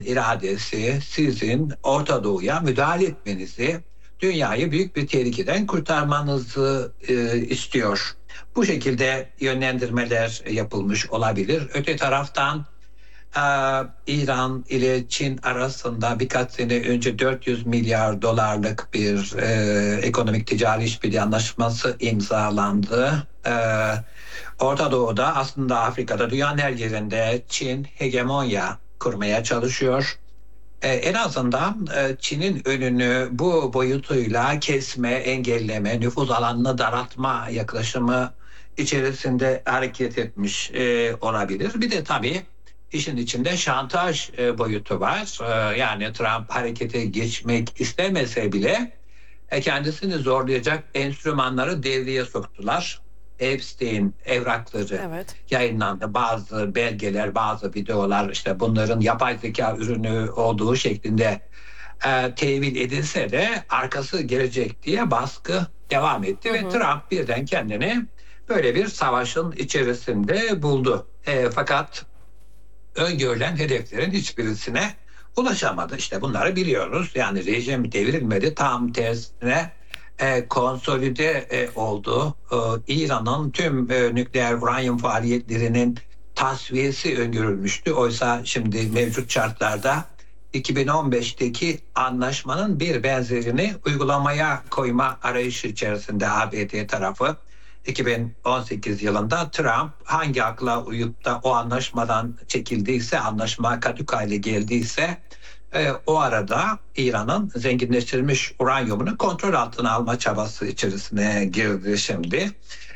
iradesi sizin Orta Doğu'ya müdahale etmenizi, dünyayı büyük bir tehlikeden kurtarmanızı istiyor. Bu şekilde yönlendirmeler yapılmış olabilir. Öte taraftan e, İran ile Çin arasında birkaç sene önce 400 milyar dolarlık bir ekonomik ticari işbirliği anlaşması imzalandı. Orta Doğu'da, aslında Afrika'da, dünyanın her yerinde Çin hegemonya kurmaya çalışıyor. En azından Çin'in önünü bu boyutuyla kesme, engelleme, nüfuz alanını daraltma yaklaşımı içerisinde hareket etmiş olabilir. Bir de tabii işin içinde şantaj boyutu var. Yani Trump harekete geçmek istemese bile kendisini zorlayacak enstrümanları devreye soktular. Epstein evrakları Evet. yayınlandı. Bazı belgeler, bazı videolar, işte bunların yapay zeka ürünü olduğu şeklinde tevil edilse de arkası gelecek diye baskı devam etti Hı ve hı. Trump birden kendini böyle bir savaşın içerisinde buldu. Fakat öngörülen hedeflerin hiçbirisine ulaşamadı. İşte bunları biliyoruz. Yani rejim devrilmedi. Tam tersine konsolide oldu. İran'ın tüm nükleer uranyum faaliyetlerinin tasfiyesi öngörülmüştü. Oysa şimdi mevcut şartlarda 2015'teki anlaşmanın bir benzerini uygulamaya koyma arayışı içerisinde ABD tarafı. 2018 yılında Trump hangi akla uyup da o anlaşmadan çekildiyse, anlaşma kadük hale geldiyse, o arada İran'ın zenginleştirilmiş uranyumunu kontrol altına alma çabası içerisine girdi şimdi.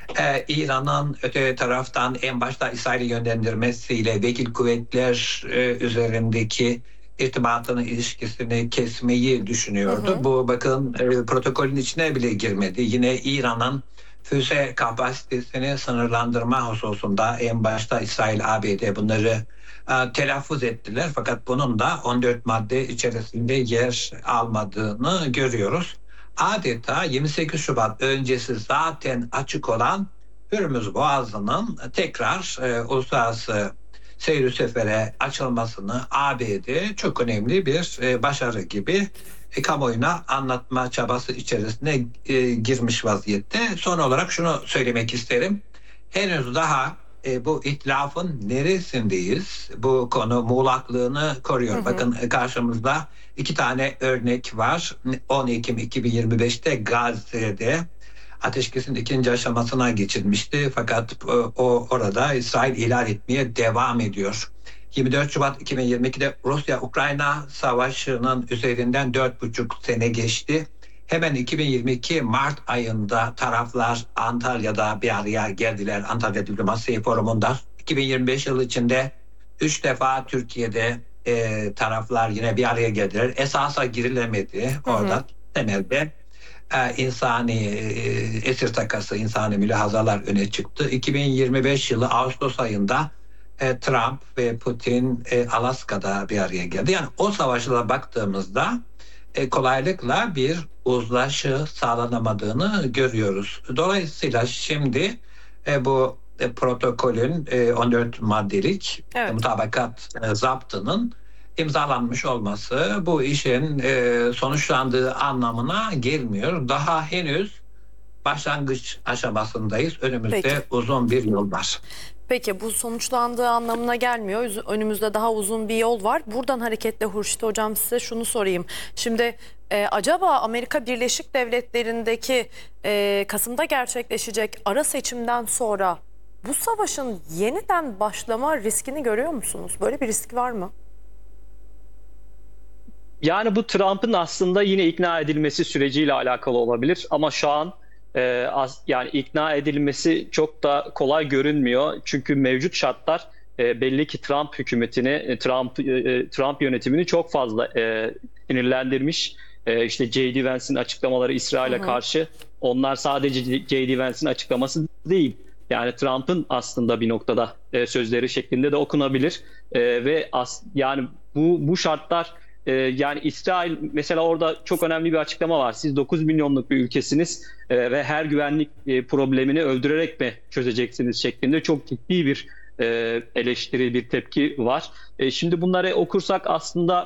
İran'ın öte taraftan en başta İsrail'i yönlendirmesiyle vekil kuvvetler üzerindeki irtibatını, ilişkisini kesmeyi Hı düşünüyordu. hı. Bu, bakın, protokolün içine bile girmedi. Yine İran'ın füze kapasitesini sınırlandırma hususunda en başta İsrail, ABD bunları telaffuz ettiler. Fakat bunun da 14 madde içerisinde yer almadığını görüyoruz. Adeta 28 Şubat öncesi zaten açık olan Hürmüz Boğazı'nın tekrar uluslararası seyir sefere açılmasını ABD çok önemli bir başarı gibi kamuoyuna anlatma çabası içerisine girmiş vaziyette. Son olarak şunu söylemek isterim. Henüz daha bu itilafın neresindeyiz? Bu konu muğlaklığını Hı koruyor. hı. Bakın, karşımızda iki tane örnek var. 10 Ekim 2025'te Gazze'de ateşkesin ikinci aşamasına geçilmişti. Fakat o orada İsrail ihlal etmeye devam ediyor. 24 Şubat 2022'de Rusya-Ukrayna savaşının üzerinden 4,5 sene geçti. Hemen 2022 Mart ayında taraflar Antalya'da bir araya geldiler. Antalya Diplomasi Forumu'nda. 2025 yılı içinde 3 defa Türkiye'de taraflar yine bir araya geldiler. Esasa girilemedi Hı hı. orada temelde. İnsani esir takası, insani mülahazalar öne çıktı. 2025 yılı Ağustos ayında Trump ve Putin Alaska'da bir araya geldi. Yani o savaşlara baktığımızda kolaylıkla bir uzlaşı sağlanamadığını görüyoruz. Dolayısıyla şimdi bu protokolün 14 maddelik Evet. mutabakat zaptının imzalanmış olması bu işin sonuçlandığı anlamına gelmiyor. Daha henüz başlangıç aşamasındayız. Peki. Önümüzde uzun bir yol var. Peki bu sonuçlandığı anlamına gelmiyor. Önümüzde daha uzun bir yol var. Buradan hareketle Hurşit Hocam size şunu sorayım. Şimdi acaba Amerika Birleşik Devletleri'ndeki Kasım'da gerçekleşecek ara seçimden sonra bu savaşın yeniden başlama riskini görüyor musunuz? Böyle bir risk var mı? Yani bu Trump'ın aslında yine ikna edilmesi süreciyle alakalı olabilir ama şu an yani ikna edilmesi çok da kolay görünmüyor. Çünkü mevcut şartlar belli ki Trump hükümetini, Trump yönetimini çok fazla sinirlendirmiş. İşte J.D. Vance'in açıklamaları Hı İsrail'e hı. karşı, onlar sadece J.D. Vance'in açıklaması değil. Yani Trump'ın aslında bir noktada sözleri şeklinde de okunabilir. Ve yani bu şartlar, yani İsrail mesela, orada çok önemli bir açıklama var. Siz 9 milyonluk bir ülkesiniz ve her güvenlik problemini öldürerek mi çözeceksiniz şeklinde çok ciddi bir eleştiri, bir tepki var. Şimdi bunları okursak aslında